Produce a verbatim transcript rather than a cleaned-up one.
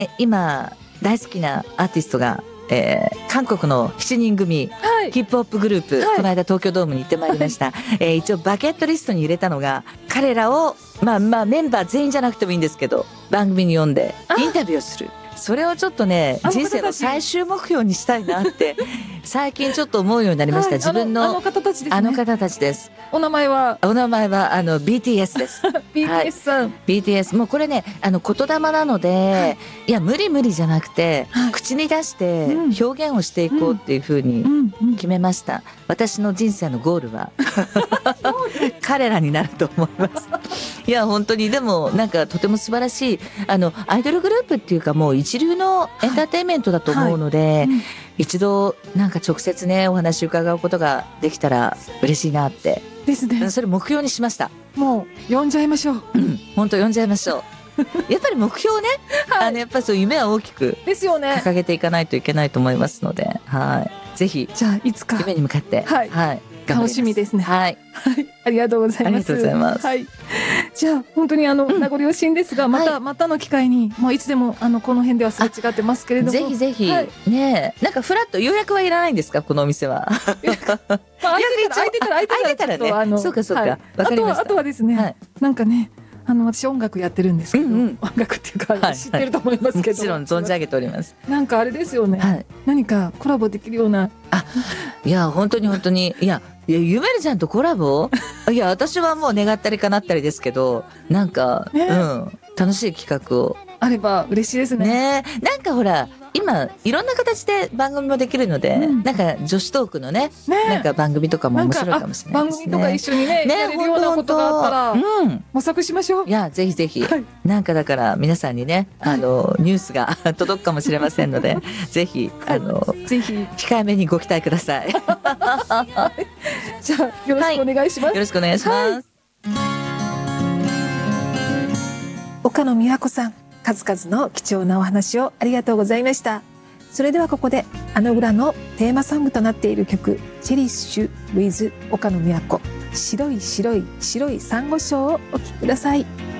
え今大好きなアーティストが、えー、韓国のしちにん組、はい、ヒップホップグループ、はい、この間東京ドームに行ってまいりました、はい、えー、一応バケットリストに入れたのが彼らを、まあまあメンバー全員じゃなくてもいいんですけど番組に呼んでインタビューをする。それをちょっとね人生の最終目標にしたいなって最近ちょっと思うようになりました、はい、自分のあの、あの方たちですね。 あの方たちです。 お名前はお名前はあの ビーティーエス です。 ビーティーエス さん、はい、 ビーティーエス もうこれねあの言霊なので、はい、いや無理無理じゃなくて、はい、口に出して表現をしていこうっていうふうに決めました、うんうんうん、私の人生のゴールは彼らになると思いますいや本当にでもなんかとても素晴らしいあのアイドルグループっていうかもう一流のエンターテインメントだと思うので、はいはい、うん、一度なんか直接ねお話伺うことができたら嬉しいなってですね。 それ目標にしました。 もう呼んじゃいましょう、うん、 本当呼んじゃいましょうやっぱり目標ね、はい、あのやっぱりそう夢は大きくですよね掲げていかないといけないと思いますので、はい、ぜひじゃあいつか夢に向かって、 はいはい、楽しみですね。 はい、 はい、ありがとうございます。 ありがとうございます。 はい、じゃあ本当にあの、うん、名残惜しいんですがまた、はい、またの機会にもういつでもあのこの辺ではすれ違ってますけれどもぜひぜひ、はい、ねえなんかフラット予約はいらないんですかこのお店はまあ、空いてたら空いてたら空いてたらねあのそうかそうか、はい、 あとはあとはですね、はい、なんかねあの私音楽やってるんですけど、うんうん、音楽っていうか、はい、知ってると思いますけど、 もちろん存じ上げております。 なんかあれですよね、はい、何かコラボできるようなあいや本当に本当にいやいやゆめるちゃんとコラボいや私はもう願ったりかなったりですけどなんか、ね、うん楽しい企画をあれば嬉しいですね。 ねなんかほら今いろんな形で番組もできるので、うん、なんか女子トークの ね, ねなんか番組とかも面白いかもしれないですね。 番組とか一緒に ね, ねやれるようなことがあったら、うん、模索しましょう。 いやぜひぜひ、はい、なんかだから皆さんにねあのニュースが届くかもしれませんのでぜひあの、はい、ぜひ控えめにご期待くださいじゃあよろしくお願いします、はい、 よろしくお願いします、はい、 岡野美和子さん数々の貴重なお話をありがとうございました。それではここであの裏のテーマソングとなっている曲チェリッシュ with 岡野美和子白い白い白い珊瑚礁をお聴きください。